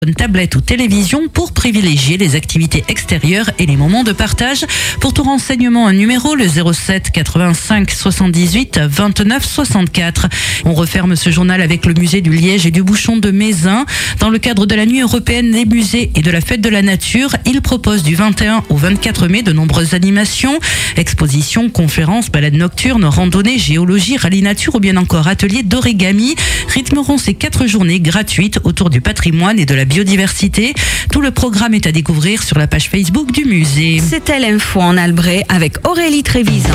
Une tablette ou télévision pour privilégier les activités extérieures et les moments de partage. Pour tout renseignement, un numéro, le 07 85 78 29 64. On referme ce journal avec le musée du Liège et du Bouchon de Mézin. Dans le cadre de la Nuit européenne des musées et de la fête de la nature, il propose du 21 au 24 mai de nombreuses animations, expositions, conférences, balades nocturnes, randonnées, géologie, rallye nature ou bien encore ateliers d'origami rythmeront ces 4 journées gratuites autour du patrimoine et de la biodiversité. Tout le programme est à découvrir sur la page Facebook du musée. C'était l'info en Albret avec Aurélie Trévisan.